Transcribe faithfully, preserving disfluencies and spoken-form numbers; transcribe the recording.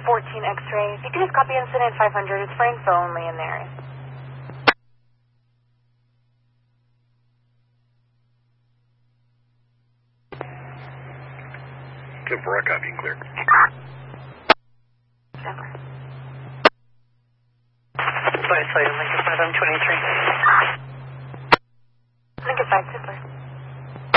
fourteen X-rays. You can just copy incident five hundred. It's for info only in there. ten four, copy and clear. Denver. Sorry, sorry, Lincoln five, I'm twenty-three. Lincoln five, Sizzler.